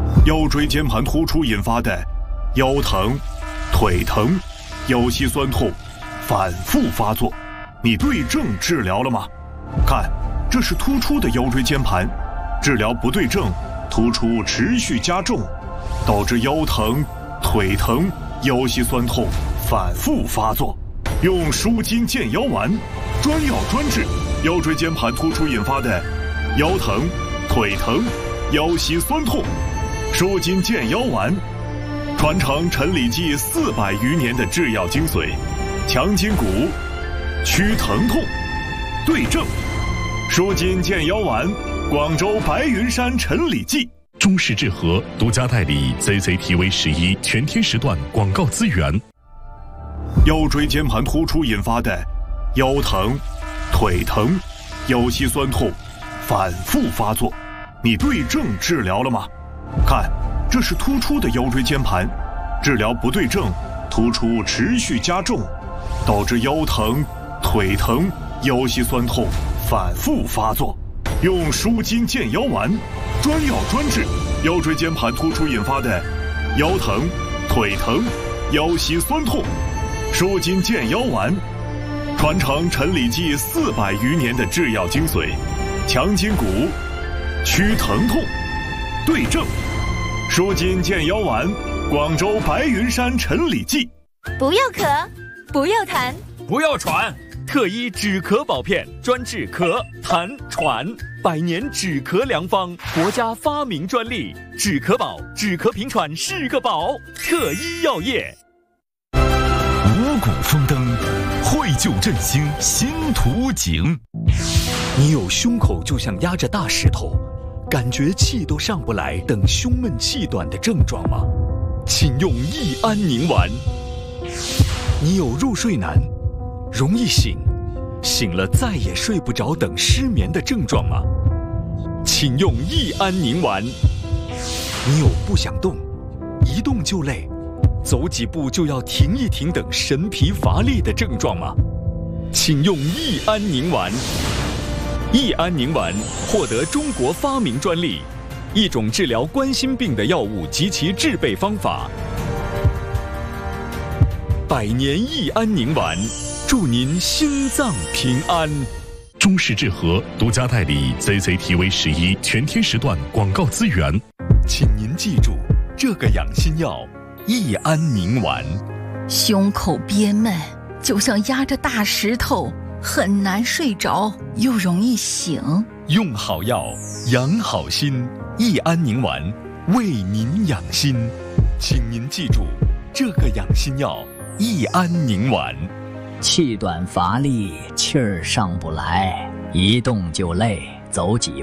腰椎间盘突出引发的腰疼、腿疼、腰膝酸痛反复发作，你对症治疗了吗？看，这是突出的腰椎间盘，治疗不对症，突出持续加重，导致腰疼、腿疼、腰膝酸痛反复发作。用舒筋健腰丸，专药专治腰椎间盘突出引发的腰疼、腿疼、腰膝酸痛。舒筋健腰丸，传承陈李济400余年的制药精髓，强筋骨，祛疼痛，对症。舒筋健腰丸，广州白云山陈李济。 中式治和独家代理 CCTV11全天时段广告资源。 腰椎间盘突出引发的腰疼、腿疼、腰膝酸痛反复发作，你对症治疗了吗？看，这是突出的腰椎间盘，治疗不对症，突出持续加重，导致腰疼、腿疼、腰膝酸痛反复发作。用舒筋健腰丸，专药专治腰椎间盘突出引发的腰疼、腿疼、腰膝酸痛。舒筋健腰丸，传承陈李济400余年的制药精髓，强筋骨，祛疼痛，对症。舒筋健腰丸，广州白云山陈李济。 不要咳，不要痰， 不要喘，特医止咳保片，专治咳、痰、喘，100年止咳良方，国家发明专利，止咳宝，止咳平喘是个宝，特医药业。 五谷丰登，绘就振兴新图景。 你有胸口就像压着大石头，感觉气都上不来等胸闷气短的症状吗？请用益安宁丸。你有入睡难、容易醒、醒了再也睡不着等失眠的症状吗？请用益安宁丸。你有不想动、一动就累、走几步就要停一停等神疲乏力的症状吗？请用益安宁丸。益安宁丸获得中国发明专利，一种治疗冠心病的药物及其制备方法。100年益安宁丸，祝您心脏平安。 中式治和独家代理 CCTV11全天时段广告资源。 请您记住这个养心药益安宁丸。 胸口憋闷，就像压着大石头，很难睡着，又容易醒。 用好药，养好心，益安宁丸为您养心。请您记住这个养心药益安宁丸。 气短乏力，气儿上不来，一动就累，走几